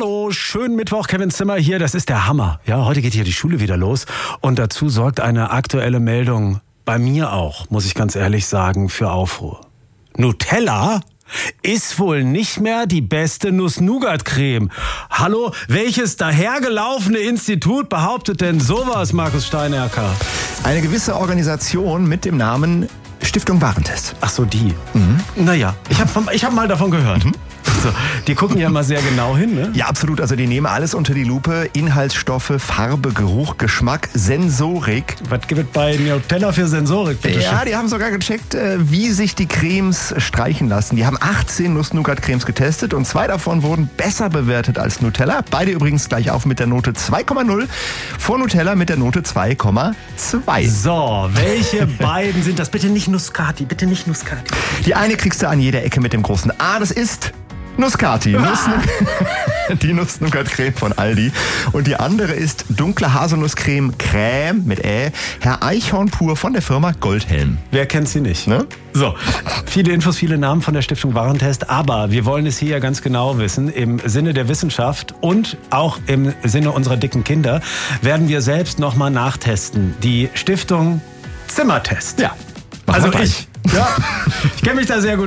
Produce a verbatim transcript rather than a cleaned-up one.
Hallo, schönen Mittwoch, Kevin Zimmer hier, das ist der Hammer. Ja, heute geht hier die Schule wieder los und dazu sorgt eine aktuelle Meldung, bei mir auch, muss ich ganz ehrlich sagen, für Aufruhr. Nutella ist wohl nicht mehr die beste Nuss-Nougat-Creme. Hallo, welches dahergelaufene Institut behauptet denn sowas, Markus Steinerker? Eine gewisse Organisation mit dem Namen Stiftung Warentest. Ach so, die. Mhm. Naja, ich habe ich hab mal davon gehört. Mhm. So, die gucken ja immer sehr genau hin, ne? Ja, absolut. Also die nehmen alles unter die Lupe. Inhaltsstoffe, Farbe, Geruch, Geschmack, Sensorik. Was gibt es bei Nutella für Sensorik? Bitte ja, schön. Die haben sogar gecheckt, wie sich die Cremes streichen lassen. Die haben achtzehn Nuss-Nougat-Cremes getestet und zwei davon wurden besser bewertet als Nutella. Beide übrigens gleich auf mit der Note zwei Komma null. Vor Nutella mit der Note zwei Komma zwei. So, welche beiden sind das? Bitte nicht Nuscati, bitte nicht Nuscati. Die eine kriegst du an jeder Ecke mit dem großen A. Das ist Nuscati, ah. Nuss, die Nuss-Nougat-Creme von Aldi. Und die andere ist dunkle Haselnusscreme Crème mit Ä. Herr Eichhorn pur von der Firma Goldhelm. Wer kennt sie nicht, ne? So, viele Infos, viele Namen von der Stiftung Warentest, aber wir wollen es hier ja ganz genau wissen. Im Sinne der Wissenschaft und auch im Sinne unserer dicken Kinder werden wir selbst nochmal nachtesten. Die Stiftung Zimmertest. Ja, also ich. Ja, ich kenne mich da sehr gut